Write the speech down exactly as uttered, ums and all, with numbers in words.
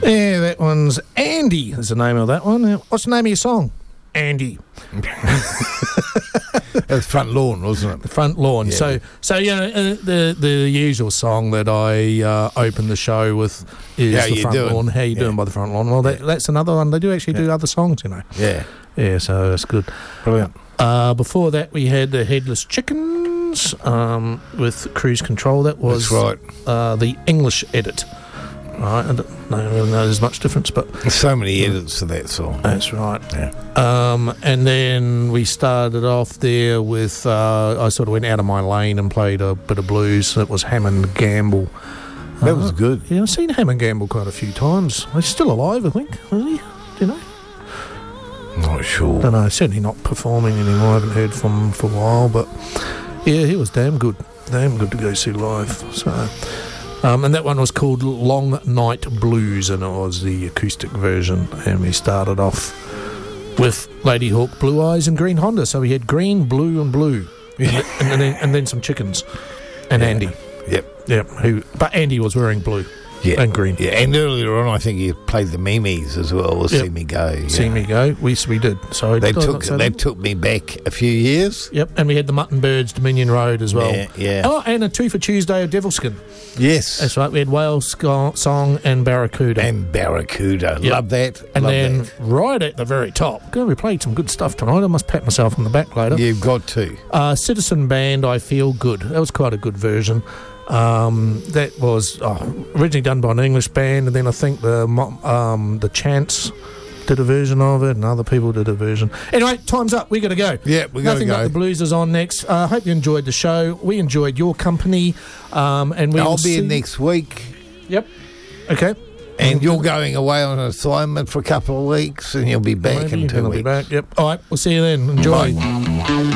Yeah, that one's Andy is the name of that one. What's the name of your song? Andy. That's Front Lawn, wasn't it? The Front Lawn. Yeah. So, so you know, uh, the the usual song that I uh, open the show with is How The you Front doing? Lawn. How you Yeah. doing by The Front Lawn? Well, that, Yeah. that's another one. They do actually do Yeah. other songs, you know. Yeah. Yeah, so that's good. Brilliant. Uh, before that, we had the Headless Chickens um, with Cruise Control. That was That's right. uh, the English edit. Right, I don't know, really know there's much difference, but There's so many edits to that song. that's right. Yeah. Um, and then we started off there with uh, I sort of went out of my lane and played a bit of blues. That was Hammond Gamble. That Uh, was good. Yeah, I've seen Hammond Gamble quite a few times. He's still alive, I think. Is he? Do you know? Not sure. Don't know. Certainly not performing anymore. I haven't heard from him for a while, but yeah, he was damn good. Damn good to go see live. So. Um, and that one was called Long Night Blues, and it was the acoustic version. And we started off with Lady Hawk, Blue Eyes, and Green Honda. So we had green, blue, and blue, and, then, and then and then some chickens, and Yeah. Andy. Yep. Yep. Who? But Andy was wearing blue Yeah. and green. Yeah, and earlier on, I think you played the Mimis as well. With Yep. See Me Go. Yeah. See Me Go. We we did. So They did I took not say they that? took me back a few years. Yep. And we had the Mutton Birds, Dominion Road as well. Yeah. Yeah. Oh, and a two for Tuesday of Devilskin. Yes. That's right. We had Whale Sco- Song and Barracuda. And Barracuda. Yep. Love that. And Love then that. right at the very top, God, we played some good stuff tonight. I must pat myself on the back later. You've got to. Uh, Citizen Band, I Feel Good. That was quite a good version. Um, that was oh, originally done by an English band, and then I think the mo- um, the Chants did a version of it, and other people did a version. Anyway, time's up. We got to go. Yeah, we got to Nothing go. But the Blues is on next. I uh, hope you enjoyed the show. We enjoyed your company, um, and we I'll will be see in next week. Yep. Okay. And you're going away on an assignment for a couple of weeks, and you'll be back Maybe in two I'll weeks. be back. Yep. All right. We'll see you then. Enjoy. Bye.